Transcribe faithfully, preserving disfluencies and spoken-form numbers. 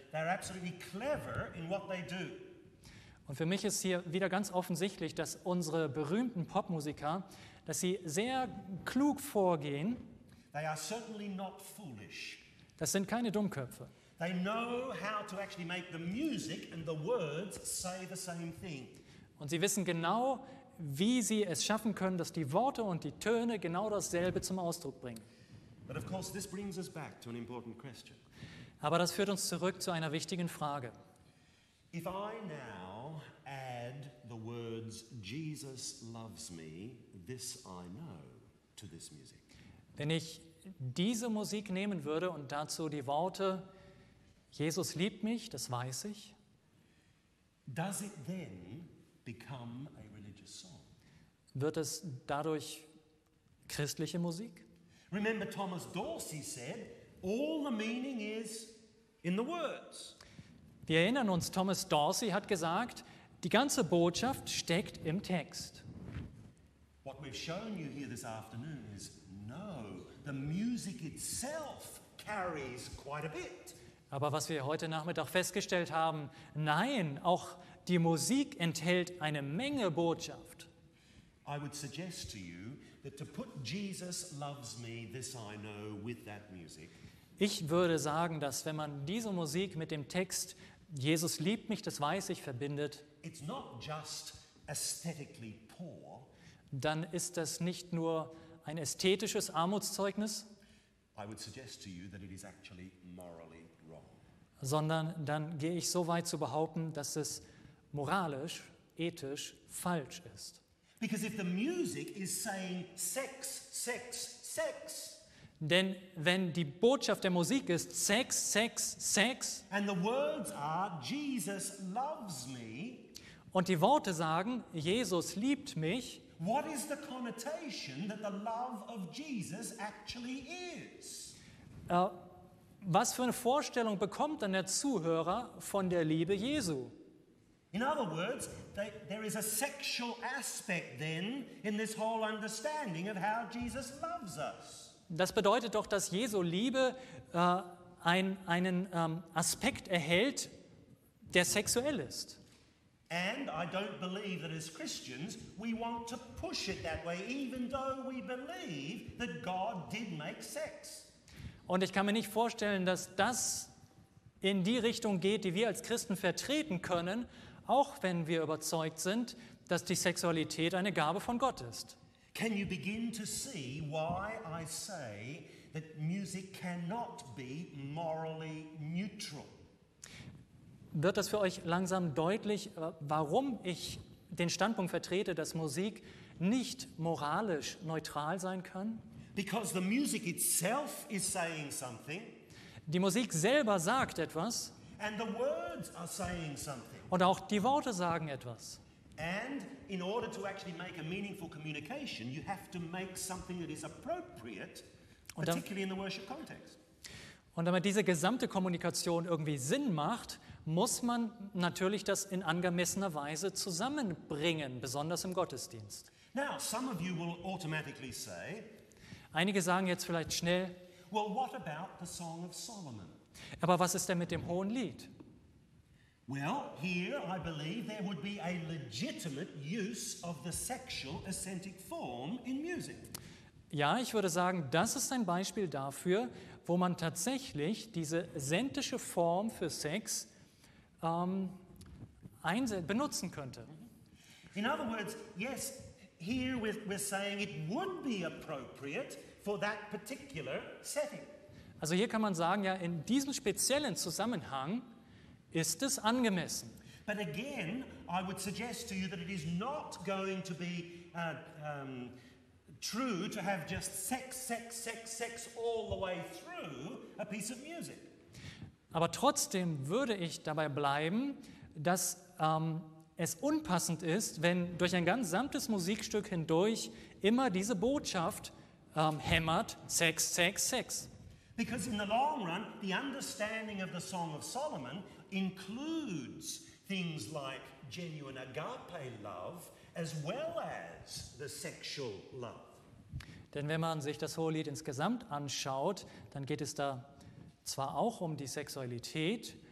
they're absolutely clever in what they do. Und für mich ist hier wieder ganz offensichtlich, dass unsere berühmten Popmusiker, dass sie sehr klug vorgehen. They are certainly not foolish. Das sind keine Dummköpfe. They know how to actually make the music and the words say the same thing. Und sie wissen genau, wie sie es schaffen können, dass die Worte und die Töne genau dasselbe zum Ausdruck bringen. But of course, this brings us back to an important question. Aber das führt uns zurück zu einer wichtigen Frage. If I now add the words Jesus loves me, this I know, to this music. Wenn ich diese Musik nehmen würde und dazu die Worte Jesus liebt mich, das weiß ich, Does it then become a religious song? wird es dadurch christliche Musik? Remember, Thomas Dorsey said, all the meaning is in the words. Wir erinnern uns, Thomas Dorsey hat gesagt, die ganze Botschaft steckt im Text. What we've shown you here this afternoon is no, the music itself carries quite a bit. Aber was wir heute Nachmittag festgestellt haben, nein, auch die Musik enthält eine Menge Botschaft. I would suggest to you that to put Jesus loves me, this I know, with that music, Ich würde sagen, dass wenn man diese Musik mit dem Text Jesus liebt mich, das weiß ich, verbindet, it's not just aesthetically poor. dann ist das nicht nur ein ästhetisches Armutszeugnis, I would suggest to you that it is actually morally wrong. sondern dann gehe ich so weit zu behaupten, dass es moralisch, ethisch falsch ist. Because if the music is saying sex, sex, sex, Denn wenn die Botschaft der Musik ist Sex, Sex, Sex and the words are Jesus loves me, und die Worte sagen, Jesus liebt mich, what is the connotation that the love of Jesus actually is? äh, was für eine Vorstellung bekommt dann der Zuhörer von der Liebe Jesu? In other words, they, there is a sexual aspect then in this whole understanding of how Jesus loves us. Das bedeutet doch, dass Jesu Liebe äh, ein, einen ähm, Aspekt erhält, der sexuell ist. And I don't believe that as Christians we want to push it that way, even though we believe that God did make sex. Und ich kann mir nicht vorstellen, dass das in die Richtung geht, die wir als Christen vertreten können, auch wenn wir überzeugt sind, dass die Sexualität eine Gabe von Gott ist. Can you begin to see why I say that music cannot be morally neutral? Wird das für euch langsam deutlich, warum ich den Standpunkt vertrete, dass Musik nicht moralisch neutral sein kann? Because the music itself is saying something, Die Musik selber sagt etwas and the words are saying something. und auch die Worte sagen etwas. And in order to actually make a meaningful communication, you have to make something that is appropriate, Und dann- particularly in the worship context. Und damit diese gesamte Kommunikation irgendwie Sinn macht, muss man natürlich das in angemessener Weise zusammenbringen, besonders im Gottesdienst. Now, some of you will automatically say, Einige sagen jetzt vielleicht schnell, well, what about the Song of Solomon? aber was ist denn mit dem Hohen Lied? Well, here I believe there would be a legitimate use of the sexual ascentic form in music. Ja, ich würde sagen, das ist ein Beispiel dafür, wo man tatsächlich diese sentische Form für Sex ähm, einse- benutzen könnte. In other words, yes, here we're, we're saying it would be appropriate for that particular setting. Also hier kann man sagen, ja, in diesem speziellen Zusammenhang ist es angemessen. But again, I would suggest to you that it is not going to be uh, um, true to have just sex, sex, sex, sex all the way through a piece of music. Aber trotzdem würde ich dabei bleiben, dass ähm, es unpassend ist, wenn durch ein ganz gesamtes Musikstück hindurch immer diese Botschaft ähm, hämmert, Sex, Sex, Sex. Because in the long run, the understanding of the Song of Solomon includes things like genuine agape love as well as the sexual love. Denn wenn man sich das Hohelied insgesamt anschaut, dann geht es da zwar auch um die Sexualität,